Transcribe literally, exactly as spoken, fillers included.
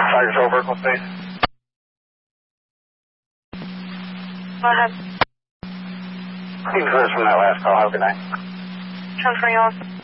Fire control, vertical space. Go ahead. Team first from that last call. Have a good night. Transferring off.